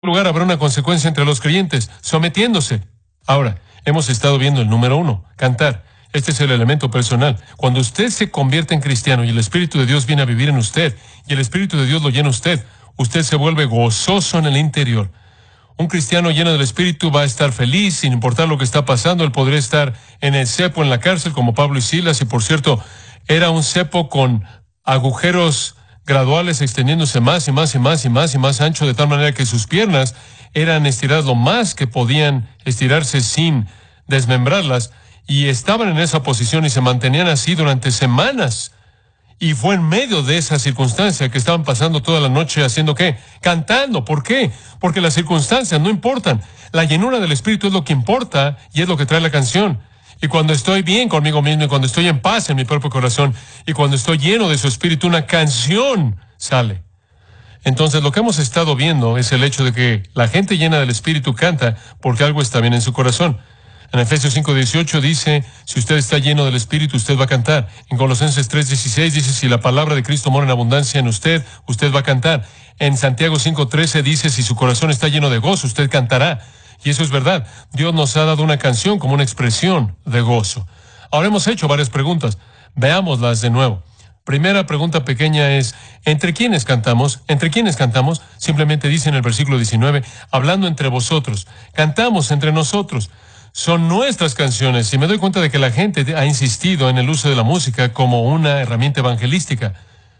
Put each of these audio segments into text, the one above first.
lugar habrá una consecuencia entre los creyentes, sometiéndose. Ahora, hemos estado viendo el número 1, cantar. Este es el elemento personal. Cuando usted se convierte en cristiano y el Espíritu de Dios viene a vivir en usted, y el Espíritu de Dios lo llena a usted se vuelve gozoso en el interior. Un cristiano lleno del Espíritu va a estar feliz, sin importar lo que está pasando. Él podría estar en el cepo, en la cárcel, como Pablo y Silas, y por cierto, era un cepo con agujeros graduales extendiéndose más y más y más y más y más ancho, de tal manera que sus piernas eran estiradas lo más que podían estirarse sin desmembrarlas, y estaban en esa posición y se mantenían así durante semanas. Y fue en medio de esa circunstancia que estaban pasando toda la noche haciendo ¿qué? Cantando. ¿Por qué? Porque las circunstancias no importan. La llenura del Espíritu es lo que importa y es lo que trae la canción. Y cuando estoy bien conmigo mismo y cuando estoy en paz en mi propio corazón y cuando estoy lleno de su Espíritu, una canción sale. Entonces lo que hemos estado viendo es el hecho de que la gente llena del Espíritu canta porque algo está bien en su corazón. En Efesios 5:18 dice, si usted está lleno del Espíritu, usted va a cantar. En Colosenses 3:16 dice, si la palabra de Cristo mora en abundancia en usted, usted va a cantar. En Santiago 5:13 dice, si su corazón está lleno de gozo, usted cantará. Y eso es verdad. Dios nos ha dado una canción como una expresión de gozo. Ahora hemos hecho varias preguntas. Veámoslas de nuevo. Primera pregunta pequeña es, ¿entre quiénes cantamos? ¿Entre quiénes cantamos? Simplemente dice en el versículo 19, hablando entre vosotros. Cantamos entre nosotros. Son nuestras canciones, y me doy cuenta de que la gente ha insistido en el uso de la música como una herramienta evangelística.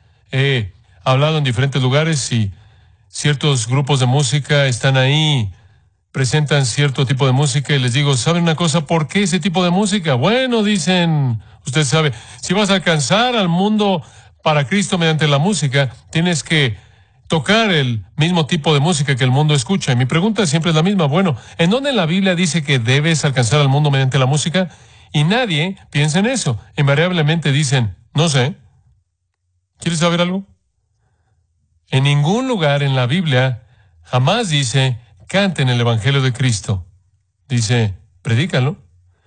He hablado en diferentes lugares y ciertos grupos de música están ahí, presentan cierto tipo de música y les digo, ¿saben una cosa? ¿Por qué ese tipo de música? Bueno, dicen, usted sabe, si vas a alcanzar al mundo para Cristo mediante la música, tienes que tocar el mismo tipo de música que el mundo escucha. Y mi pregunta siempre es la misma. Bueno, ¿en dónde en la Biblia dice que debes alcanzar al mundo mediante la música? Y nadie piensa en eso. Invariablemente dicen, no sé. ¿Quieres saber algo? En ningún lugar en la Biblia jamás dice, canten el Evangelio de Cristo. Dice, predícalo.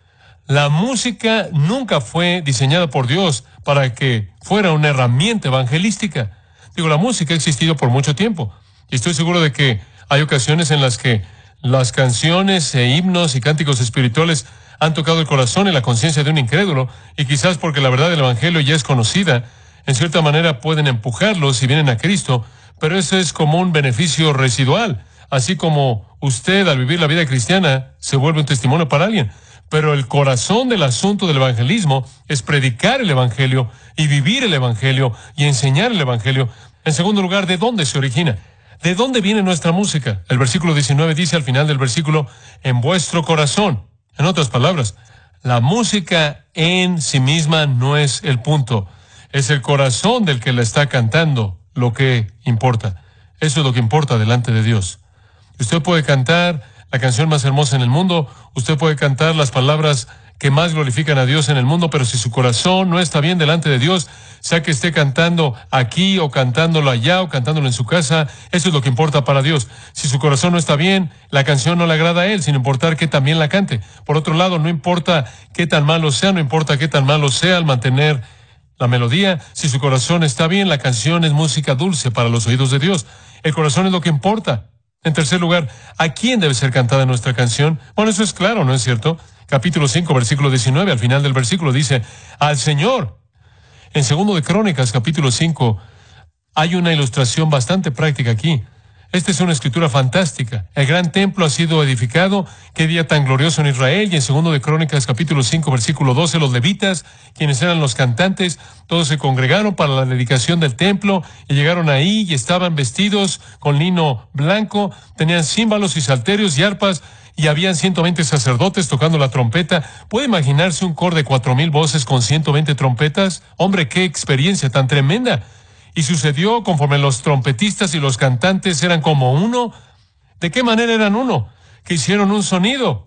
La música nunca fue diseñada por Dios para que fuera una herramienta evangelística. Digo, la música ha existido por mucho tiempo. Y estoy seguro de que hay ocasiones en las que las canciones e himnos y cánticos espirituales han tocado el corazón y la conciencia de un incrédulo, y quizás porque la verdad del Evangelio ya es conocida, en cierta manera pueden empujarlos si vienen a Cristo, pero eso es como un beneficio residual, así como usted al vivir la vida cristiana se vuelve un testimonio para alguien. Pero el corazón del asunto del evangelismo es predicar el evangelio y vivir el evangelio y enseñar el evangelio. En segundo lugar, ¿de dónde se origina? ¿De dónde viene nuestra música? El versículo 19 dice al final del versículo, en vuestro corazón. En otras palabras, la música en sí misma no es el punto. Es el corazón del que la está cantando lo que importa. Eso es lo que importa delante de Dios. Usted puede cantar la canción más hermosa en el mundo, usted puede cantar las palabras que más glorifican a Dios en el mundo, pero si su corazón no está bien delante de Dios, sea que esté cantando aquí o cantándolo allá o cantándolo en su casa, eso es lo que importa para Dios. Si su corazón no está bien, la canción no le agrada a Él, sin importar que también la cante. Por otro lado, no importa qué tan malo sea, no importa qué tan malo sea al mantener la melodía, si su corazón está bien, la canción es música dulce para los oídos de Dios. El corazón es lo que importa. En tercer lugar, ¿a quién debe ser cantada nuestra canción? Bueno, eso es claro, ¿no es cierto? Capítulo 5, versículo 19, al final del versículo dice, al Señor. En segundo de Crónicas, capítulo 5, hay una ilustración bastante práctica aquí. Esta es una escritura fantástica. El gran templo ha sido edificado. Qué día tan glorioso en Israel. Y en segundo de Crónicas, capítulo 5, versículo 12, los levitas, quienes eran los cantantes, todos se congregaron para la dedicación del templo y llegaron ahí y estaban vestidos con lino blanco, tenían címbalos y salterios y arpas, y habían 120 sacerdotes tocando la trompeta. ¿Puede imaginarse un coro de 4,000 voces con 120 trompetas? Hombre, qué experiencia tan tremenda. Y sucedió conforme los trompetistas y los cantantes eran como uno. ¿De qué manera eran uno? Que hicieron un sonido.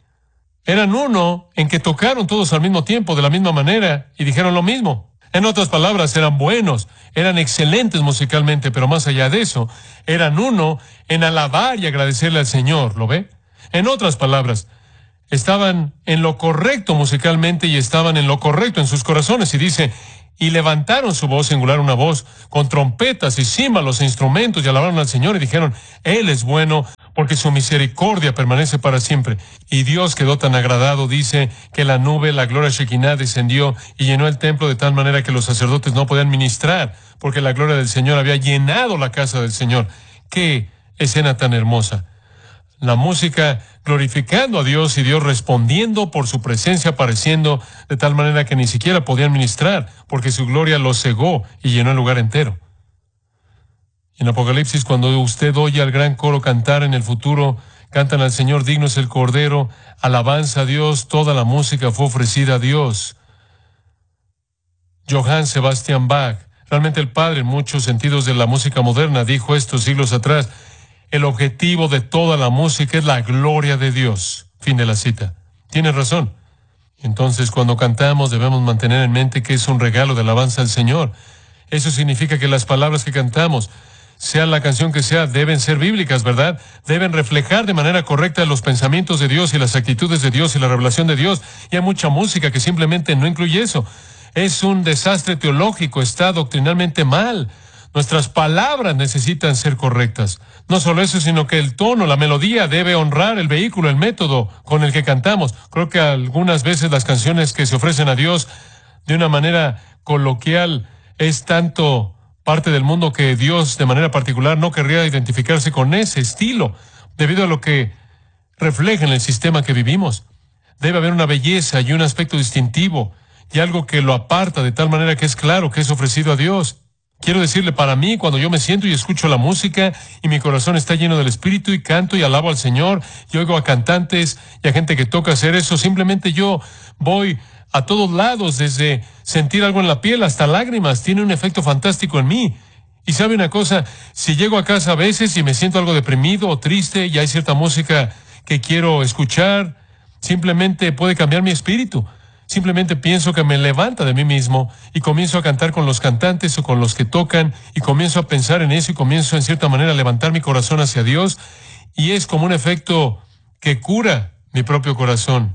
Eran uno en que tocaron todos al mismo tiempo, de la misma manera, y dijeron lo mismo. En otras palabras, eran buenos, eran excelentes musicalmente, pero más allá de eso, eran uno en alabar y agradecerle al Señor, ¿lo ve? En otras palabras, estaban en lo correcto musicalmente y estaban en lo correcto en sus corazones. Y dice, y levantaron su voz singular, una voz con trompetas y címbalos e instrumentos, y alabaron al Señor y dijeron: Él es bueno, porque su misericordia permanece para siempre. Y Dios quedó tan agradado, dice, que la nube, la gloria Shekinah, descendió y llenó el templo de tal manera que los sacerdotes no podían ministrar, porque la gloria del Señor había llenado la casa del Señor. ¡Qué escena tan hermosa! La música glorificando a Dios y Dios respondiendo por su presencia, apareciendo de tal manera que ni siquiera podían ministrar, porque su gloria los cegó y llenó el lugar entero. En Apocalipsis, cuando usted oye al gran coro cantar en el futuro, cantan al Señor: digno es el Cordero, alabanza a Dios, toda la música fue ofrecida a Dios. Johann Sebastian Bach, realmente el padre en muchos sentidos de la música moderna, dijo esto siglos atrás: el objetivo de toda la música es la gloria de Dios. Fin de la cita. Tiene razón. Entonces, cuando cantamos, debemos mantener en mente que es un regalo de alabanza al Señor. Eso significa que las palabras que cantamos, sea la canción que sea, deben ser bíblicas, ¿verdad? Deben reflejar de manera correcta los pensamientos de Dios y las actitudes de Dios y la revelación de Dios. Y hay mucha música que simplemente no incluye eso. Es un desastre teológico, está doctrinalmente mal. Nuestras palabras necesitan ser correctas. No solo eso, sino que el tono, la melodía debe honrar el vehículo, el método con el que cantamos. Creo que algunas veces las canciones que se ofrecen a Dios de una manera coloquial es tanto parte del mundo que Dios de manera particular no querría identificarse con ese estilo, debido a lo que refleja en el sistema que vivimos. Debe haber una belleza y un aspecto distintivo y algo que lo aparta de tal manera que es claro que es ofrecido a Dios. Quiero decirle, para mí, cuando yo me siento y escucho la música y mi corazón está lleno del Espíritu y canto y alabo al Señor y oigo a cantantes y a gente que toca hacer eso, simplemente yo voy a todos lados, desde sentir algo en la piel hasta lágrimas. Tiene un efecto fantástico en mí. Y sabe una cosa, si llego a casa a veces y me siento algo deprimido o triste y hay cierta música que quiero escuchar, simplemente puede cambiar mi espíritu. Simplemente pienso que me levanta de mí mismo y comienzo a cantar con los cantantes o con los que tocan y comienzo a pensar en eso y comienzo en cierta manera a levantar mi corazón hacia Dios, y es como un efecto que cura mi propio corazón.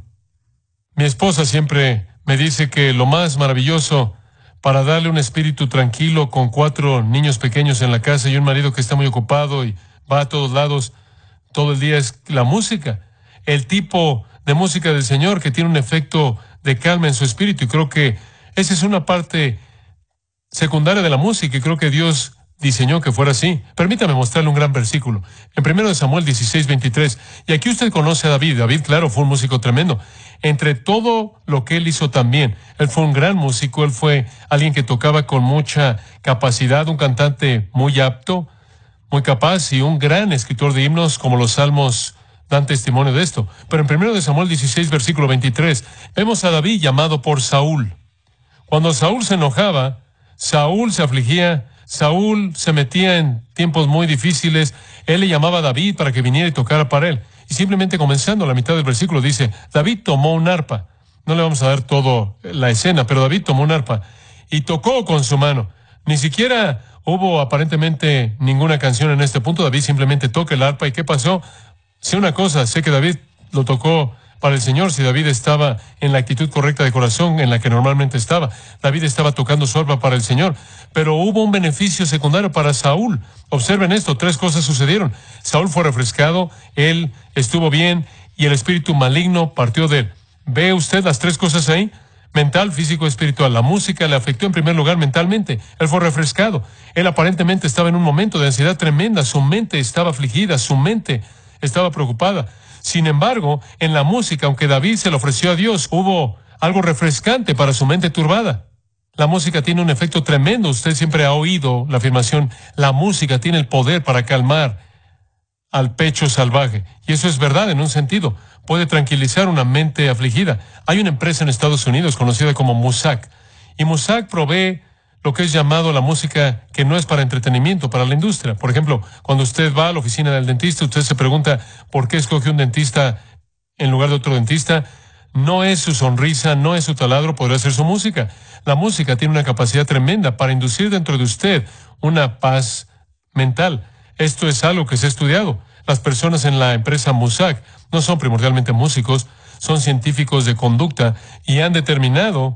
Mi esposa siempre me dice que lo más maravilloso para darle un espíritu tranquilo con 4 niños pequeños en la casa y un marido que está muy ocupado y va a todos lados todo el día es la música. El tipo de música del Señor que tiene un efecto de calma en su espíritu, y creo que esa es una parte secundaria de la música, y creo que Dios diseñó que fuera así. Permítame mostrarle un gran versículo. En 1 Samuel 16:23, y aquí usted conoce a David. David, claro, fue un músico tremendo. Entre todo lo que él hizo también, él fue un gran músico, él fue alguien que tocaba con mucha capacidad, un cantante muy apto, muy capaz y un gran escritor de himnos, como los salmos dan testimonio de esto. Pero en 1 Samuel 16, versículo 23, vemos a David llamado por Saúl. Cuando Saúl se enojaba, Saúl se afligía, Saúl se metía en tiempos muy difíciles, él le llamaba a David para que viniera y tocara para él. Y simplemente comenzando a la mitad del versículo dice: David tomó un arpa. No le vamos a dar toda la escena, pero David tomó un arpa y tocó con su mano. Ni siquiera hubo aparentemente ninguna canción en este punto. David simplemente toca el arpa. ¿Y qué pasó? Sé una cosa, sé que David lo tocó para el Señor, si David estaba en la actitud correcta de corazón en la que normalmente estaba. David estaba tocando su arpa para el Señor, pero hubo un beneficio secundario para Saúl. Observen esto, 3 cosas sucedieron. Saúl fue refrescado, él estuvo bien y el espíritu maligno partió de él. ¿Ve usted las 3 cosas ahí? Mental, físico, espiritual. La música le afectó en primer lugar mentalmente. Él fue refrescado. Él aparentemente estaba en un momento de ansiedad tremenda. Su mente estaba afligida, su mente estaba preocupada. Sin embargo, en la música, aunque David se lo ofreció a Dios, hubo algo refrescante para su mente turbada. La música tiene un efecto tremendo. Usted siempre ha oído la afirmación: la música tiene el poder para calmar al pecho salvaje. Y eso es verdad en un sentido. Puede tranquilizar una mente afligida. Hay una empresa en Estados Unidos conocida como Muzak. Y Muzak provee lo que es llamado la música que no es para entretenimiento, para la industria. Por ejemplo, cuando usted va a la oficina del dentista, usted se pregunta por qué escoge un dentista en lugar de otro dentista. No es su sonrisa, no es su taladro, podría ser su música. La música tiene una capacidad tremenda para inducir dentro de usted una paz mental. Esto es algo que se ha estudiado. Las personas en la empresa Muzak no son primordialmente músicos, son científicos de conducta y han determinado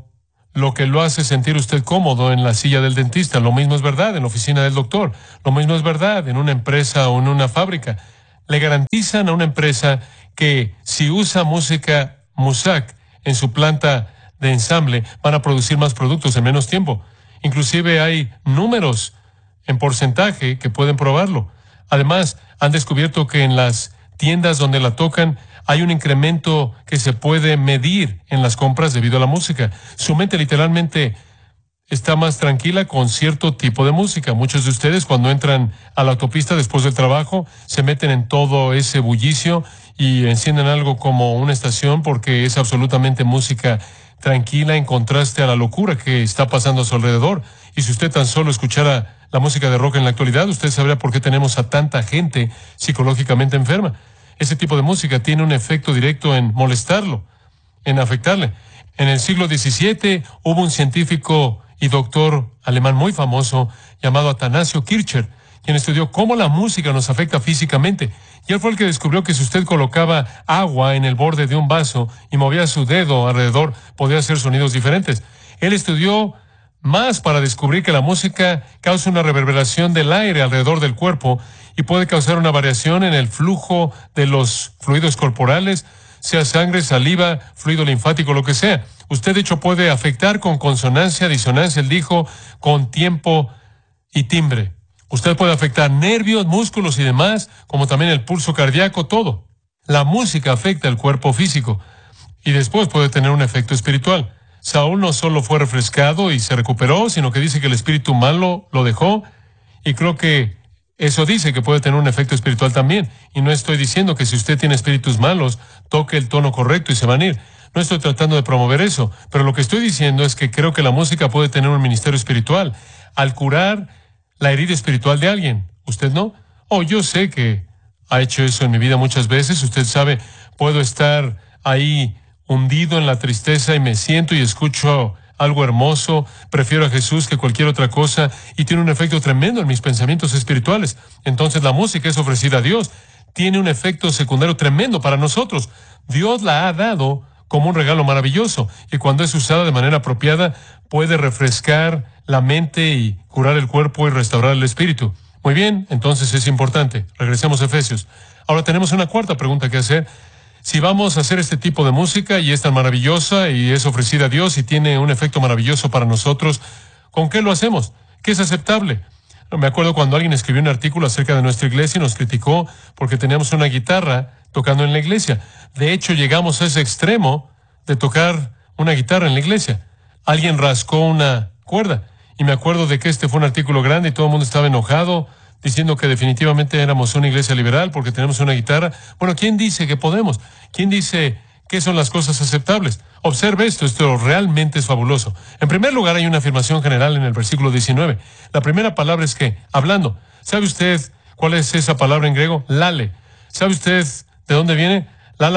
lo que lo hace sentir usted cómodo en la silla del dentista. Lo mismo es verdad en la oficina del doctor. Lo mismo es verdad en una empresa o en una fábrica. Le garantizan a una empresa que si usa música Muzak en su planta de ensamble, van a producir más productos en menos tiempo. Inclusive hay números en porcentaje que pueden probarlo. Además, han descubierto que en las tiendas donde la tocan hay un incremento que se puede medir en las compras debido a la música. Su mente literalmente está más tranquila con cierto tipo de música. Muchos de ustedes cuando entran a la autopista después del trabajo se meten en todo ese bullicio y encienden algo como una estación porque es absolutamente música tranquila en contraste a la locura que está pasando a su alrededor. Y si usted tan solo escuchara la música de rock en la actualidad, usted sabrá por qué tenemos a tanta gente psicológicamente enferma. Ese tipo de música tiene un efecto directo en molestarlo, en afectarle. En el siglo XVII hubo un científico y doctor alemán muy famoso llamado Atanasio Kircher, quien estudió cómo la música nos afecta físicamente. Y él fue el que descubrió que si usted colocaba agua en el borde de un vaso y movía su dedo alrededor, podía hacer sonidos diferentes. Él estudió más para descubrir que la música causa una reverberación del aire alrededor del cuerpo y puede causar una variación en el flujo de los fluidos corporales, sea sangre, saliva, fluido linfático, lo que sea. Usted, de hecho, puede afectar con consonancia, disonancia, él dijo, con tiempo y timbre. Usted puede afectar nervios, músculos y demás, como también el pulso cardíaco, todo. La música afecta el cuerpo físico y después puede tener un efecto espiritual. Saúl no solo fue refrescado y se recuperó, sino que dice que el espíritu malo lo dejó, y creo que eso dice que puede tener un efecto espiritual también. Y no estoy diciendo que si usted tiene espíritus malos, toque el tono correcto y se van a ir. No estoy tratando de promover eso, pero lo que estoy diciendo es que creo que la música puede tener un ministerio espiritual al curar la herida espiritual de alguien. ¿Usted no? Oh, yo sé que ha hecho eso en mi vida muchas veces. Usted sabe, puedo estar ahí hundido en la tristeza y me siento y escucho algo hermoso, prefiero a Jesús que cualquier otra cosa y tiene un efecto tremendo en mis pensamientos espirituales. Entonces la música es ofrecida a Dios, tiene un efecto secundario tremendo para nosotros. Dios la ha dado como un regalo maravilloso y cuando es usada de manera apropiada puede refrescar la mente y curar el cuerpo y restaurar el espíritu. Muy bien, entonces es importante. Regresemos a Efesios. Ahora tenemos una cuarta pregunta que hacer. Si vamos a hacer este tipo de música y es tan maravillosa y es ofrecida a Dios y tiene un efecto maravilloso para nosotros, ¿con qué lo hacemos? ¿Qué es aceptable? Me acuerdo cuando alguien escribió un artículo acerca de nuestra iglesia y nos criticó porque teníamos una guitarra tocando en la iglesia. De hecho, llegamos a ese extremo de tocar una guitarra en la iglesia. Alguien rascó una cuerda y me acuerdo de que este fue un artículo grande y todo el mundo estaba enojado, diciendo que definitivamente éramos una iglesia liberal porque tenemos una guitarra. Bueno, ¿quién dice que podemos? ¿Quién dice qué son las cosas aceptables? Observe esto realmente es fabuloso. En primer lugar, hay una afirmación general en el versículo 19. La primera palabra es que, hablando. ¿Sabe usted cuál es esa palabra en griego? Lale. ¿Sabe usted de dónde viene?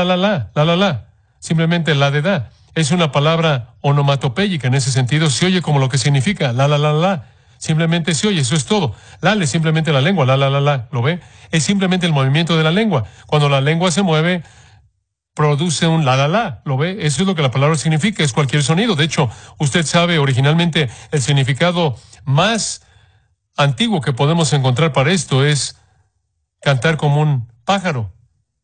La. Simplemente la de da. Es una palabra onomatopéyica en ese sentido. Se oye como lo que significa la. Simplemente se oye, eso es todo. Lale, simplemente la lengua, la. ¿Lo ve? Es simplemente el movimiento de la lengua. Cuando la lengua se mueve, produce un la. ¿Lo ve? Eso es lo que la palabra significa, es cualquier sonido. De hecho, usted sabe originalmente el significado más antiguo que podemos encontrar para esto es cantar como un pájaro.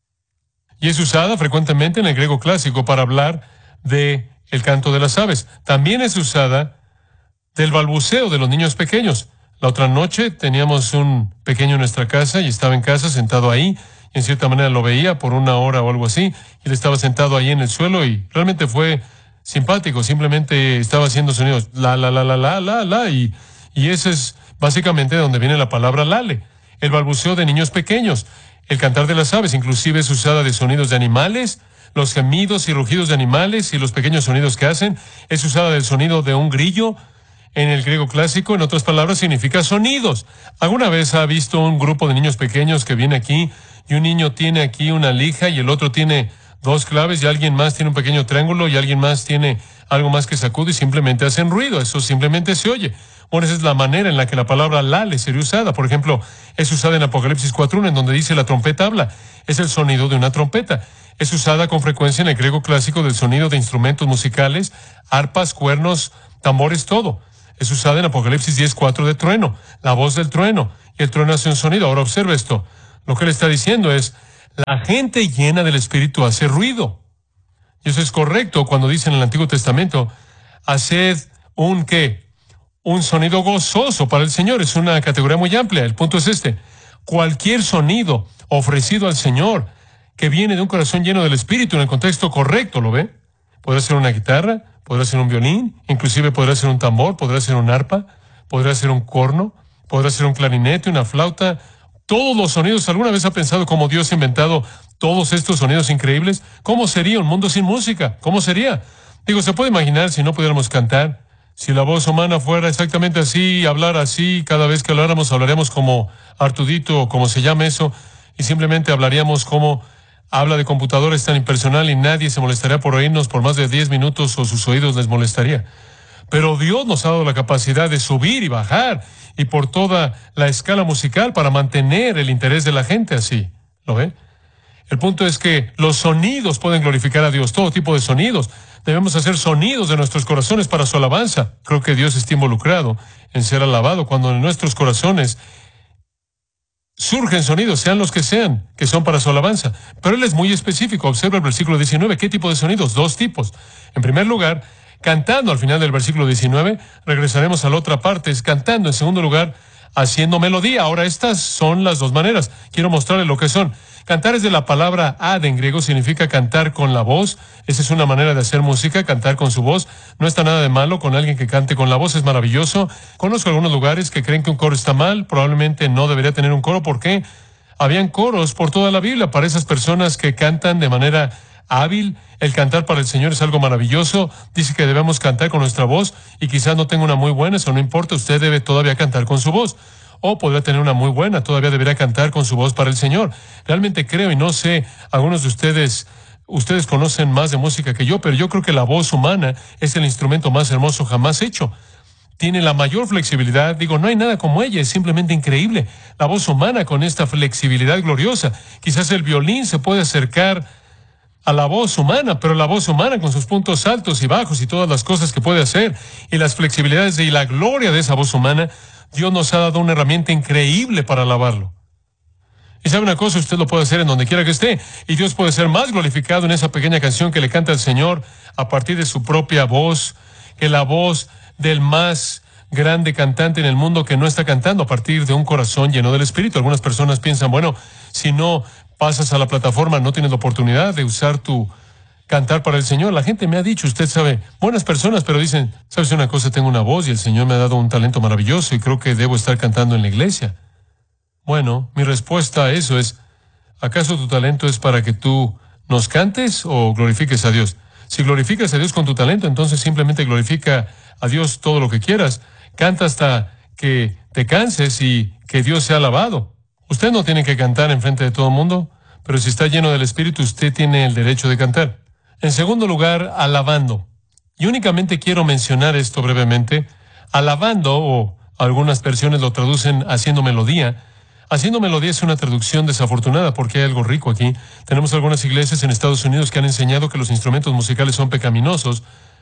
Y es usada frecuentemente en el griego clásico para hablar de el canto de las aves. También es usada del balbuceo de los niños pequeños. La otra noche teníamos un pequeño en nuestra casa y estaba en casa sentado ahí. Y en cierta manera lo veía por una hora o algo así. Y él estaba sentado ahí en el suelo y realmente fue simpático. Simplemente estaba haciendo sonidos la. Y ese es básicamente de donde viene la palabra lale. El balbuceo de niños pequeños. El cantar de las aves inclusive es usada de sonidos de animales. Los gemidos y rugidos de animales y los pequeños sonidos que hacen. Es usada del sonido de un grillo. En el griego clásico, en otras palabras, significa sonidos. ¿Alguna vez ha visto un grupo de niños pequeños que viene aquí y un niño tiene aquí una lija y el otro tiene dos claves y alguien más tiene un pequeño triángulo y alguien más tiene algo más que sacude y simplemente hacen ruido? Eso simplemente se oye. Bueno, esa es la manera en la que la palabra lale sería usada. Por ejemplo, es usada en Apocalipsis 4:1, en donde dice la trompeta habla. Es el sonido de una trompeta. Es usada con frecuencia en el griego clásico del sonido de instrumentos musicales, arpas, cuernos, tambores, todo. Es usada en Apocalipsis 10:4 de trueno, la voz del trueno, y el trueno hace un sonido. Ahora observe esto. Lo que él está diciendo es, la gente llena del Espíritu hace ruido. Y eso es correcto cuando dice en el Antiguo Testamento, haced un ¿qué? Un sonido gozoso para el Señor. Es una categoría muy amplia. El punto es este. Cualquier sonido ofrecido al Señor que viene de un corazón lleno del Espíritu en el contexto correcto, ¿lo ve? Podrá ser una guitarra, podrá ser un violín, inclusive podrá ser un tambor, podrá ser un arpa, podrá ser un corno, podrá ser un clarinete, una flauta. Todos los sonidos. ¿Alguna vez ha pensado cómo Dios ha inventado todos estos sonidos increíbles? ¿Cómo sería un mundo sin música? ¿Cómo sería? Digo, ¿se puede imaginar si no pudiéramos cantar? Si la voz humana fuera exactamente así, hablar así, cada vez que habláramos, hablaríamos como Artudito, o como se llame eso, y simplemente hablaríamos como habla de computadores tan impersonal y nadie se molestaría por oírnos por más de 10 minutos o sus oídos les molestaría. Pero Dios nos ha dado la capacidad de subir y bajar y por toda la escala musical para mantener el interés de la gente así. ¿Lo ve? El punto es que los sonidos pueden glorificar a Dios, todo tipo de sonidos. Debemos hacer sonidos de nuestros corazones para su alabanza. Creo que Dios está involucrado en ser alabado cuando en nuestros corazones surgen sonidos, sean los que sean, que son para su alabanza. Pero Él es muy específico. Observa el versículo 19. ¿Qué tipo de sonidos? Dos tipos. En primer lugar, cantando al final del versículo 19. Regresaremos a la otra parte. Es cantando. En segundo lugar, haciendo melodía. Ahora, estas son las dos maneras. Quiero mostrarles lo que son. Cantar es de la palabra ad en griego, significa cantar con la voz. Esa es una manera de hacer música, cantar con su voz. No está nada de malo con alguien que cante con la voz, es maravilloso. Conozco algunos lugares que creen que un coro está mal, probablemente no debería tener un coro. ¿Por qué? Habían coros por toda la Biblia para esas personas que cantan de manera hábil. El cantar para el Señor es algo maravilloso. Dice que debemos cantar con nuestra voz y quizás no tenga una muy buena, eso no importa, usted debe todavía cantar con su voz. O podrá tener una muy buena, todavía deberá cantar con su voz para el Señor. Realmente creo, y no sé, algunos de ustedes conocen más de música que yo, pero yo creo que la voz humana es el instrumento más hermoso jamás hecho. Tiene la mayor flexibilidad, digo, no hay nada como ella, es simplemente increíble. La voz humana con esta flexibilidad gloriosa. Quizás el violín se puede acercar a la voz humana, pero la voz humana con sus puntos altos y bajos y todas las cosas que puede hacer, y las flexibilidades y la gloria de esa voz humana, Dios nos ha dado una herramienta increíble para alabarlo. Y sabe una cosa, usted lo puede hacer en donde quiera que esté, y Dios puede ser más glorificado en esa pequeña canción que le canta al Señor a partir de su propia voz, que la voz del más grande cantante en el mundo que no está cantando a partir de un corazón lleno del Espíritu. Algunas personas piensan, bueno, si no pasas a la plataforma, no tienes la oportunidad de usar tu cantar para el Señor. La gente me ha dicho, usted sabe, buenas personas, pero dicen, ¿sabes una cosa? Tengo una voz y el Señor me ha dado un talento maravilloso y creo que debo estar cantando en la iglesia. Bueno, mi respuesta a eso es, ¿acaso tu talento es para que tú nos cantes o glorifiques a Dios? Si glorificas a Dios con tu talento, entonces simplemente glorifica a Dios todo lo que quieras. Canta hasta que te canses y que Dios sea alabado. Usted no tiene que cantar enfrente de todo el mundo, pero si está lleno del Espíritu, usted tiene el derecho de cantar. En segundo lugar, alabando. Y únicamente quiero mencionar esto brevemente. Alabando, o algunas versiones lo traducen haciendo melodía. Haciendo melodía es una traducción desafortunada porque hay algo rico aquí. Tenemos algunas iglesias en Estados Unidos que han enseñado que los instrumentos musicales son pecaminosos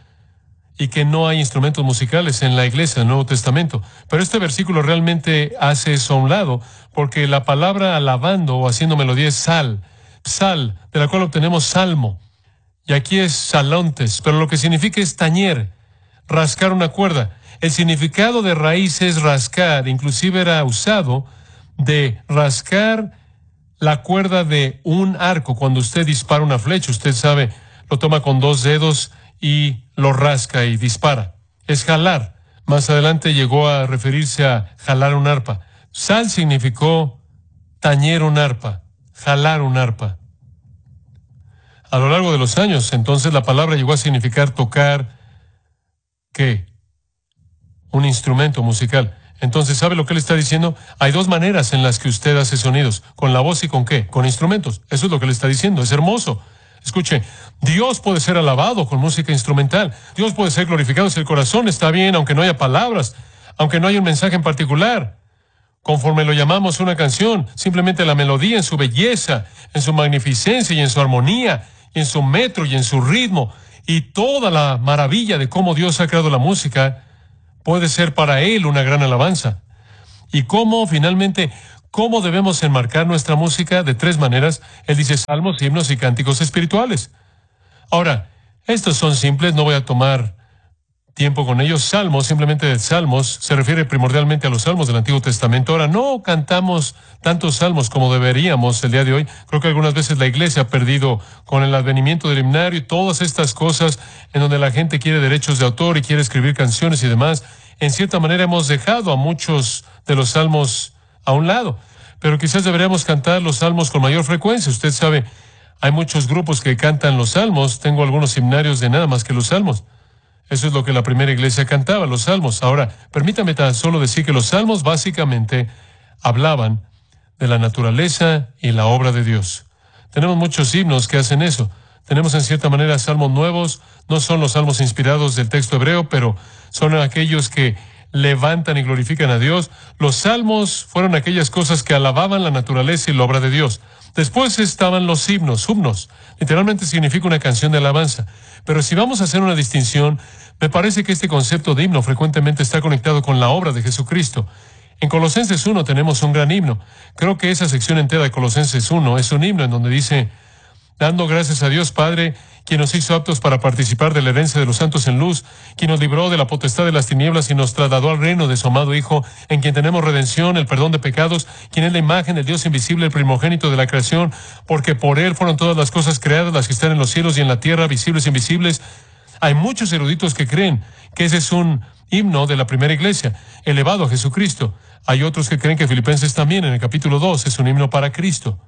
y que no hay instrumentos musicales en la iglesia del Nuevo Testamento. Pero este versículo realmente hace eso a un lado, porque la palabra alabando o haciendo melodía es sal, de la cual obtenemos salmo. Y aquí es salontes, pero lo que significa es tañer, rascar una cuerda. El significado de raíz es rascar, inclusive era usado de rascar la cuerda de un arco. Cuando usted dispara una flecha, usted sabe, lo toma con dos dedos y lo rasca y dispara. Es jalar. Más adelante llegó a referirse a jalar un arpa. Sal significó tañer un arpa, jalar un arpa. A lo largo de los años, entonces, la palabra llegó a significar tocar, ¿qué? Un instrumento musical. Entonces, ¿sabe lo que él está diciendo? Hay dos maneras en las que usted hace sonidos. ¿Con la voz y con qué? Con instrumentos. Eso es lo que él está diciendo. Es hermoso. Escuche, Dios puede ser alabado con música instrumental. Dios puede ser glorificado si el corazón está bien, aunque no haya palabras, aunque no haya un mensaje en particular. conforme lo llamamos una canción, simplemente la melodía en su belleza, en su magnificencia y en su armonía, y en su metro y en su ritmo, y toda la maravilla de cómo Dios ha creado la música, puede ser para Él una gran alabanza. Y cómo, finalmente, cómo debemos enmarcar nuestra música de tres maneras. Él dice salmos, himnos y cánticos espirituales. Ahora, estos son simples, no voy a tomar tiempo con ellos. Salmos, simplemente de salmos, se refiere primordialmente a los salmos del Antiguo Testamento. Ahora, no cantamos tantos salmos como deberíamos el día de hoy. Creo que algunas veces la iglesia ha perdido con el advenimiento del himnario y todas estas cosas en donde la gente quiere derechos de autor y quiere escribir canciones y demás. En cierta manera hemos dejado a muchos de los salmos a un lado, pero quizás deberíamos cantar los salmos con mayor frecuencia. Usted sabe, hay muchos grupos que cantan los salmos. Tengo algunos himnarios de nada más que los salmos. Eso es lo que la primera iglesia cantaba, los salmos. Ahora, permítame tan solo decir que los salmos básicamente hablaban de la naturaleza y la obra de Dios. Tenemos muchos himnos que hacen eso. Tenemos en cierta manera salmos nuevos. No son los salmos inspirados del texto hebreo, pero son aquellos que levantan y glorifican a Dios. Los salmos fueron aquellas cosas que alababan la naturaleza y la obra de Dios. Después estaban los himnos. Literalmente significa una canción de alabanza. Pero si vamos a hacer una distinción, me parece que este concepto de himno frecuentemente está conectado con la obra de Jesucristo. En Colosenses 1 tenemos un gran himno. Creo que esa sección entera de Colosenses 1 es un himno en donde dice: dando gracias a Dios Padre, quien nos hizo aptos para participar de la herencia de los santos en luz, quien nos libró de la potestad de las tinieblas y nos trasladó al reino de su amado Hijo, en quien tenemos redención, el perdón de pecados, quien es la imagen del Dios invisible, el primogénito de la creación, porque por Él fueron todas las cosas creadas, las que están en los cielos y en la tierra, visibles e invisibles. Hay muchos eruditos que creen que ese es un himno de la primera iglesia, elevado a Jesucristo. Hay otros que creen que Filipenses también, en el capítulo 2, es un himno para Cristo.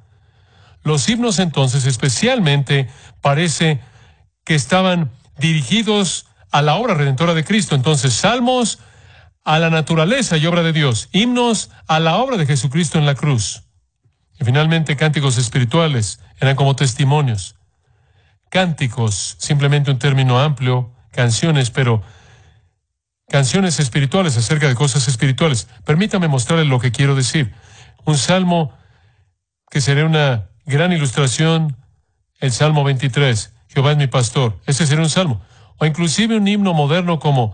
Los himnos entonces especialmente parece que estaban dirigidos a la obra redentora de Cristo. Entonces, salmos a la naturaleza y obra de Dios, himnos a la obra de Jesucristo en la cruz. Y finalmente, cánticos espirituales eran como testimonios. Cánticos, simplemente un término amplio, canciones, pero canciones espirituales acerca de cosas espirituales. Permítame mostrarle lo que quiero decir. Un salmo que sería una gran ilustración, el Salmo 23, Jehová es mi pastor. Ese sería un salmo. O inclusive un himno moderno como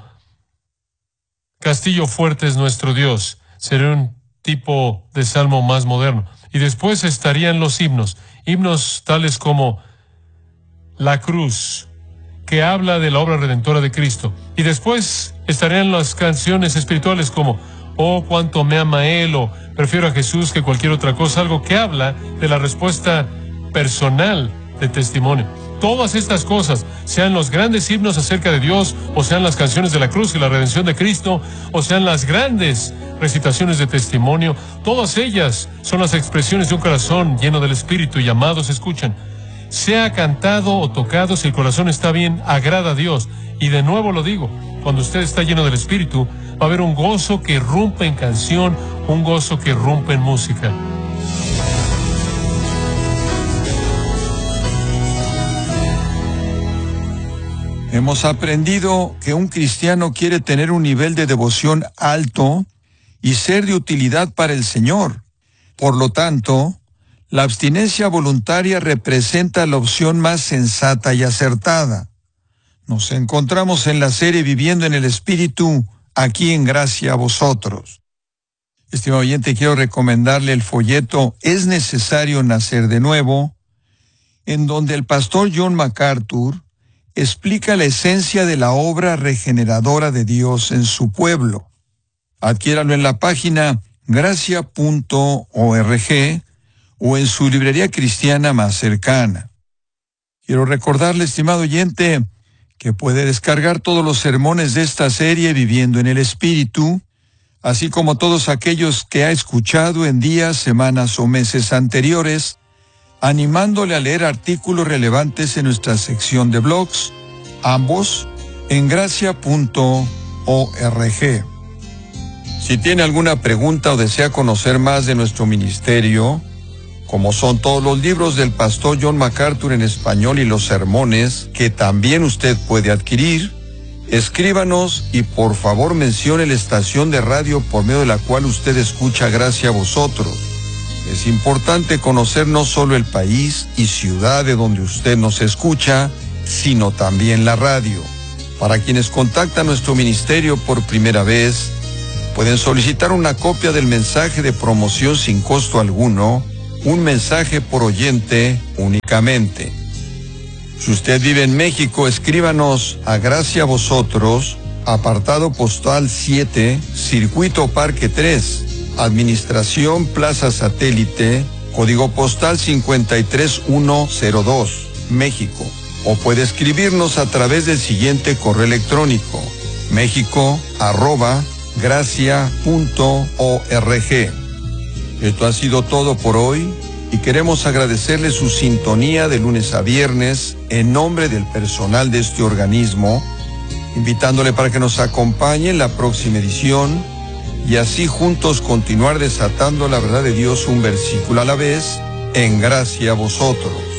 Castillo fuerte es nuestro Dios. Sería un tipo de salmo más moderno. Y después estarían los himnos. Himnos tales como La cruz, que habla de la obra redentora de Cristo. Y después estarían las canciones espirituales como Oh, cuánto me ama Él, o prefiero a Jesús que cualquier otra cosa, algo que habla de la respuesta personal de testimonio. Todas estas cosas, sean los grandes himnos acerca de Dios, o sean las canciones de la cruz y la redención de Cristo, o sean las grandes recitaciones de testimonio, todas ellas son las expresiones de un corazón lleno del Espíritu y amados escuchan. Sea cantado o tocado, si el corazón está bien, agrada a Dios. Y de nuevo lo digo, cuando usted está lleno del Espíritu, va a haber un gozo que irrumpe en canción, un gozo que irrumpe en música. Hemos aprendido que un cristiano quiere tener un nivel de devoción alto y ser de utilidad para el Señor. Por lo tanto, la abstinencia voluntaria representa la opción más sensata y acertada. Nos encontramos en la serie Viviendo en el Espíritu, aquí en Gracia a Vosotros. Estimado oyente, quiero recomendarle el folleto Es necesario nacer de nuevo, en donde el pastor John MacArthur explica la esencia de la obra regeneradora de Dios en su pueblo. Adquiéralo en la página gracia.org o en su librería cristiana más cercana. Quiero recordarle, estimado oyente, que puede descargar todos los sermones de esta serie Viviendo en el Espíritu, así como todos aquellos que ha escuchado en días, semanas o meses anteriores, animándole a leer artículos relevantes en nuestra sección de blogs, ambos en gracia.org. Si tiene alguna pregunta o desea conocer más de nuestro ministerio, como son todos los libros del pastor John MacArthur en español y los sermones que también usted puede adquirir, Escríbanos y por favor mencione la estación de radio por medio de la cual usted escucha Gracia a Vosotros. Es importante conocer no solo el país y ciudad de donde usted nos escucha, sino también la radio. Para quienes contactan nuestro ministerio por primera vez, pueden solicitar una copia del mensaje de promoción sin costo alguno, un mensaje por oyente únicamente. Si usted vive en México, escríbanos a Gracia a Vosotros, apartado postal 7, Circuito Parque 3, Administración Plaza Satélite, código postal 53102, México. O puede escribirnos a través del siguiente correo electrónico, mexico@gracia.org. Esto ha sido todo por hoy y queremos agradecerle su sintonía de lunes a viernes en nombre del personal de este organismo, invitándole para que nos acompañe en la próxima edición y así juntos continuar desatando la verdad de Dios un versículo a la vez en Gracia a Vosotros.